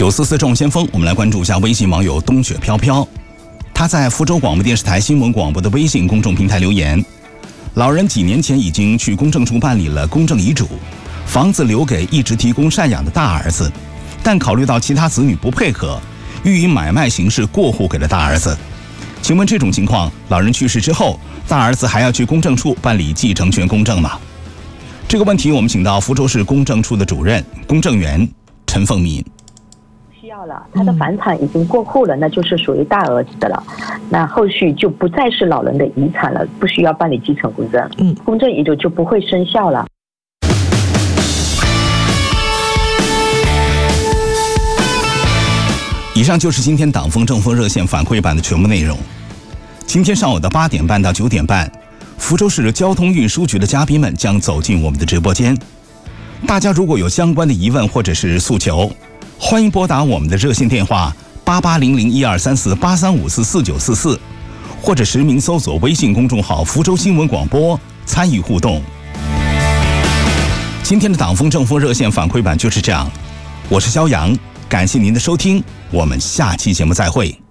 944众先锋，我们来关注一下微信网友冬雪飘飘。他在福州广播电视台新闻广播的微信公众平台留言：老人几年前已经去公证处办理了公证遗嘱，房子留给一直提供赡养的大儿子，但考虑到其他子女不配合，欲以买卖形式过户给了大儿子。请问这种情况，老人去世之后，大儿子还要去公证处办理继承权公证吗？这个问题我们请到福州市公证处的主任公证员陈凤敏。 需要了，他的房产已经过户了，那就是属于大儿子的了，那后续就不再是老人的遗产了，不需要办理继承公证，公证遗嘱就不会生效了。 以上就是今天党风政风热线反馈版的全部内容。今天上午的8点半到9点半，福州市交通运输局的嘉宾们将走进我们的直播间。大家如果有相关的疑问或者是诉求，欢迎拨打我们的热线电话8800123483544944，或者实名搜索微信公众号福州新闻广播参与互动。今天的党风政风热线反馈版就是这样，我是肖阳，感谢您的收听，我们下期节目再会。